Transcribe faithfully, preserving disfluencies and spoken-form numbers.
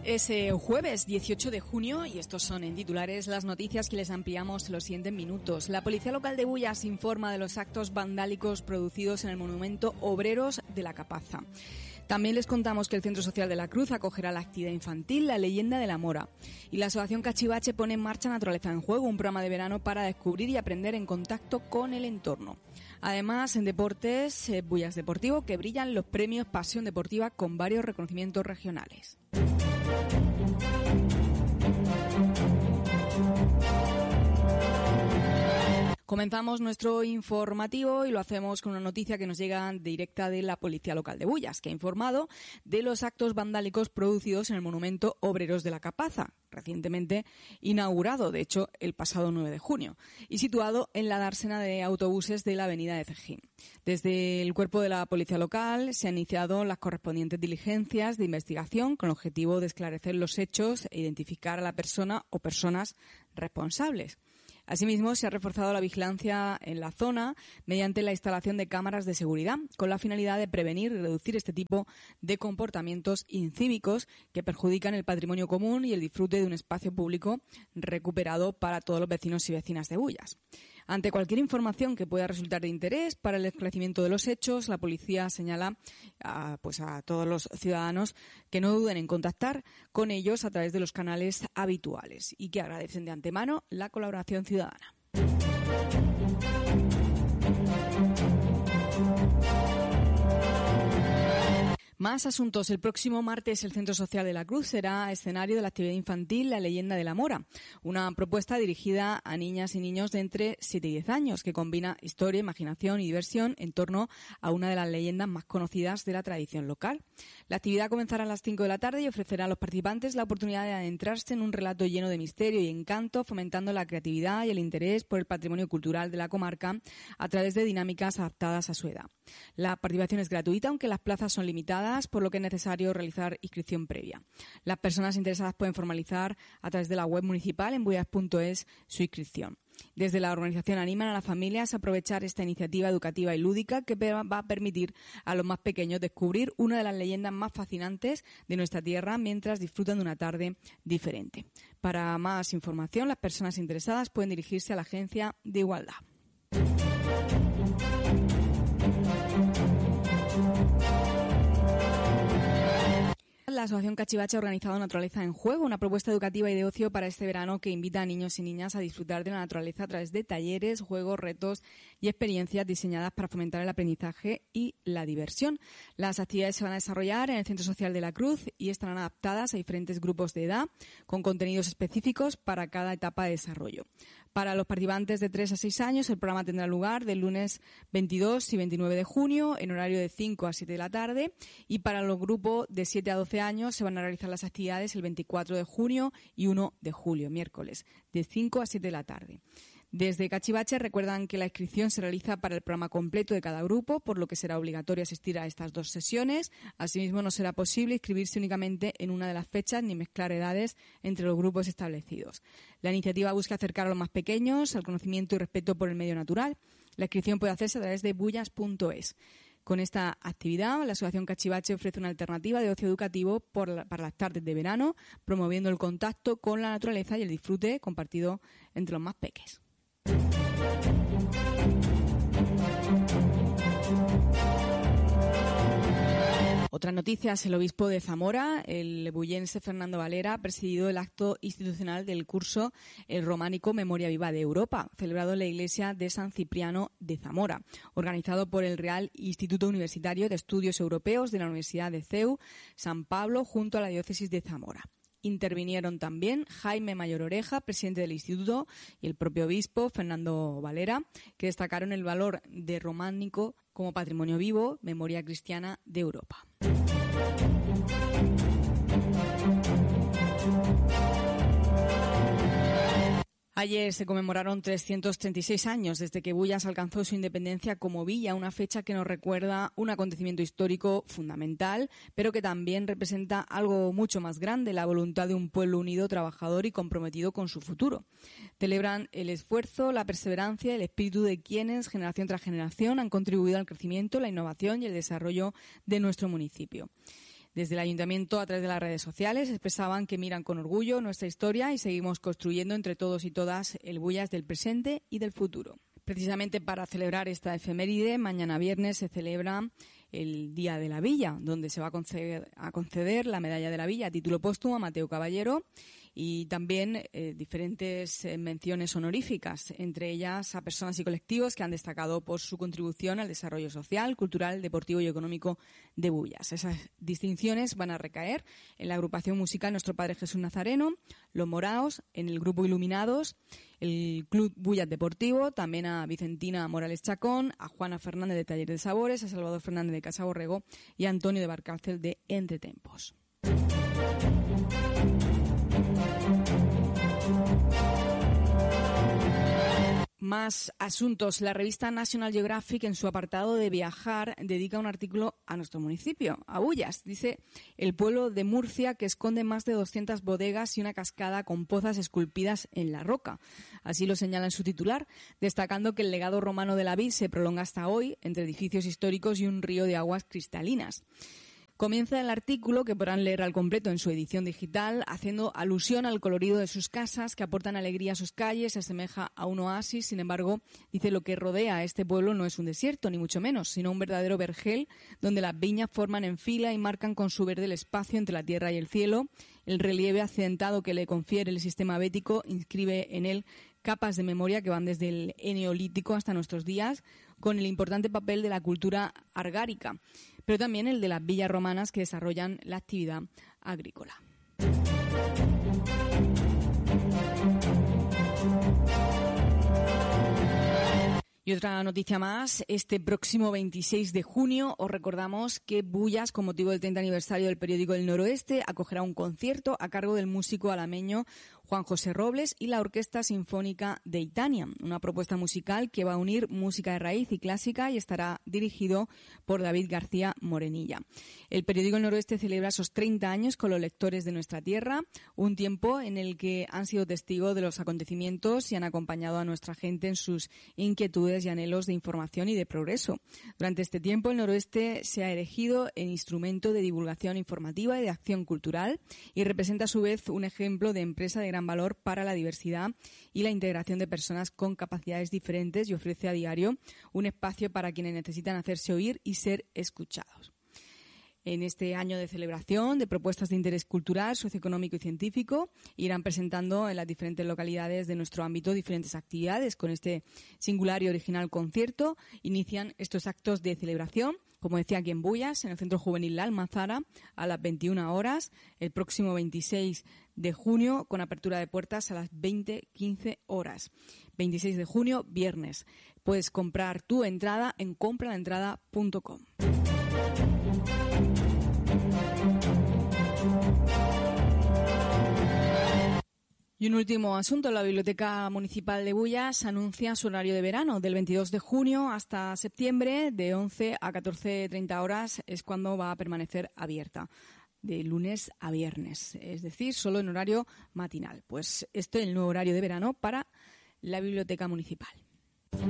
Es eh, jueves dieciocho de junio y estos son en titulares las noticias que les ampliamos en los siguientes minutos. La Policía Local de Bullas informa de los actos vandálicos producidos en el monumento Obreros de la Capaza. También les contamos que el Centro Social de la Cruz acogerá la actividad infantil La Leyenda de la Mora. Y la Asociación Cachivache pone en marcha Naturaleza en Juego, un programa de verano para descubrir y aprender en contacto con el entorno. Además, en deportes, eh, Bullas Deportivo, que brillan los premios Pasión Deportiva con varios reconocimientos regionales. Comenzamos nuestro informativo y lo hacemos con una noticia que nos llega directa de la Policía Local de Bullas, que ha informado de los actos vandálicos producidos en el monumento Obreros de la Capaza, recientemente inaugurado, de hecho, el pasado nueve de junio, y situado en la dársena de autobuses de la avenida de Cejín. Desde el cuerpo de la Policía Local se han iniciado las correspondientes diligencias de investigación con el objetivo de esclarecer los hechos e identificar a la persona o personas responsables. Asimismo, se ha reforzado la vigilancia en la zona mediante la instalación de cámaras de seguridad, con la finalidad de prevenir y reducir este tipo de comportamientos incívicos que perjudican el patrimonio común y el disfrute de un espacio público recuperado para todos los vecinos y vecinas de Bullas. Ante cualquier información que pueda resultar de interés para el esclarecimiento de los hechos, la policía señala a, pues a todos los ciudadanos que no duden en contactar con ellos a través de los canales habituales y que agradecen de antemano la colaboración ciudadana. Ciudadana. Más asuntos. El próximo martes el Centro Social de la Cruz será escenario de la actividad infantil La Leyenda de la Mora, una propuesta dirigida a niñas y niños de entre siete y diez años que combina historia, imaginación y diversión en torno a una de las leyendas más conocidas de la tradición local. La actividad comenzará a las cinco de la tarde y ofrecerá a los participantes la oportunidad de adentrarse en un relato lleno de misterio y encanto, fomentando la creatividad y el interés por el patrimonio cultural de la comarca a través de dinámicas adaptadas a su edad. La participación es gratuita, aunque las plazas son limitadas, por lo que es necesario realizar inscripción previa. Las personas interesadas pueden formalizar a través de la web municipal en bullas punto es su inscripción. Desde la organización animan a las familias a aprovechar esta iniciativa educativa y lúdica que va a permitir a los más pequeños descubrir una de las leyendas más fascinantes de nuestra tierra mientras disfrutan de una tarde diferente. Para más información, las personas interesadas pueden dirigirse a la Agencia de Igualdad. La Asociación Cachivache ha organizado Naturaleza en Juego, una propuesta educativa y de ocio para este verano que invita a niños y niñas a disfrutar de la naturaleza a través de talleres, juegos, retos y experiencias diseñadas para fomentar el aprendizaje y la diversión. Las actividades se van a desarrollar en el Centro Social de la Cruz y estarán adaptadas a diferentes grupos de edad con contenidos específicos para cada etapa de desarrollo. Para los participantes de tres a seis años, el programa tendrá lugar del lunes veintidós y veintinueve de junio en horario de cinco a siete de la tarde y para los grupos de siete a doce años se van a realizar las actividades el veinticuatro de junio y uno de julio, miércoles, de cinco a siete de la tarde. Desde Cachivache recuerdan que la inscripción se realiza para el programa completo de cada grupo, por lo que será obligatorio asistir a estas dos sesiones. Asimismo, no será posible inscribirse únicamente en una de las fechas ni mezclar edades entre los grupos establecidos. La iniciativa busca acercar a los más pequeños al conocimiento y respeto por el medio natural. La inscripción puede hacerse a través de bullas punto es. Con esta actividad, la Asociación Cachivache ofrece una alternativa de ocio educativo por la, para las tardes de verano, promoviendo el contacto con la naturaleza y el disfrute compartido entre los más peques. Otras noticias. El obispo de Zamora, el bullense Fernando Valera, ha presidido el acto institucional del curso El Románico Memoria Viva de Europa, celebrado en la iglesia de San Cipriano de Zamora, organizado por el Real Instituto Universitario de Estudios Europeos de la Universidad de C E U San Pablo junto a la diócesis de Zamora. Intervinieron también Jaime Mayor Oreja, presidente del instituto, y el propio obispo, Fernando Valera, que destacaron el valor de románico como patrimonio vivo, memoria cristiana de Europa. Ayer se conmemoraron trescientos treinta y seis años desde que Bullas alcanzó su independencia como villa, una fecha que nos recuerda un acontecimiento histórico fundamental, pero que también representa algo mucho más grande, la voluntad de un pueblo unido, trabajador y comprometido con su futuro. Celebran el esfuerzo, la perseverancia, el espíritu de quienes, generación tras generación, han contribuido al crecimiento, la innovación y el desarrollo de nuestro municipio. Desde el Ayuntamiento, a través de las redes sociales, expresaban que miran con orgullo nuestra historia y seguimos construyendo entre todos y todas el Bullas del presente y del futuro. Precisamente para celebrar esta efeméride, mañana viernes se celebra el Día de la Villa, donde se va a conceder, a conceder la Medalla de la Villa a título póstumo a Mateo Caballero y también eh, diferentes eh, menciones honoríficas, entre ellas a personas y colectivos que han destacado por su contribución al desarrollo social, cultural, deportivo y económico de Bullas. Esas distinciones van a recaer en la agrupación musical Nuestro Padre Jesús Nazareno, Los Moraos, en el grupo Iluminados, el Club Bullas Deportivo, también a Vicentina Morales Chacón, a Juana Fernández de Taller de Sabores, a Salvador Fernández de Casa Borrego y a Antonio de Barcárcel de Entretempos. Más asuntos. La revista National Geographic, en su apartado de viajar, dedica un artículo a nuestro municipio, a Bullas. Dice, el pueblo de Murcia que esconde más de doscientas bodegas y una cascada con pozas esculpidas en la roca. Así lo señala en su titular, destacando que el legado romano de la vid se prolonga hasta hoy entre edificios históricos y un río de aguas cristalinas. Comienza el artículo, que podrán leer al completo en su edición digital, haciendo alusión al colorido de sus casas, que aportan alegría a sus calles, se asemeja a un oasis. Sin embargo, dice, lo que rodea a este pueblo no es un desierto, ni mucho menos, sino un verdadero vergel, donde las viñas forman en fila y marcan con su verde el espacio entre la tierra y el cielo. El relieve accidentado que le confiere el sistema bético inscribe en él capas de memoria que van desde el Eneolítico hasta nuestros días, con el importante papel de la cultura argárica, pero también el de las villas romanas que desarrollan la actividad agrícola. Y otra noticia más, este próximo veintiséis de junio os recordamos que Bullas, con motivo del treinta aniversario del periódico El Noroeste, acogerá un concierto a cargo del músico alameño Juan José Robles y la Orquesta Sinfónica de Itania, una propuesta musical que va a unir música de raíz y clásica y estará dirigido por David García Morenilla. El periódico El Noroeste celebra esos treinta años con los lectores de nuestra tierra, un tiempo en el que han sido testigos de los acontecimientos y han acompañado a nuestra gente en sus inquietudes y anhelos de información y de progreso. Durante este tiempo, El Noroeste se ha erigido en instrumento de divulgación informativa y de acción cultural y representa a su vez un ejemplo de empresa de gran valor para la diversidad y la integración de personas con capacidades diferentes y ofrece a diario un espacio para quienes necesitan hacerse oír y ser escuchados. En este año de celebración de propuestas de interés cultural, socioeconómico y científico, irán presentando en las diferentes localidades de nuestro ámbito diferentes actividades. Con este singular y original concierto inician estos actos de celebración, como decía, aquí en Bullas, en el Centro Juvenil La Almazara, a las veintiuna horas, el próximo veintiséis de junio, con apertura de puertas a las veinte quince horas. veintiséis de junio, viernes. Puedes comprar tu entrada en compra la entrada punto com. Y un último asunto, la Biblioteca Municipal de Bullas anuncia su horario de verano. Del veintidós de junio hasta septiembre, de once a catorce treinta horas, es cuando va a permanecer abierta, de lunes a viernes, es decir, solo en horario matinal. Pues este es el nuevo horario de verano para la Biblioteca Municipal.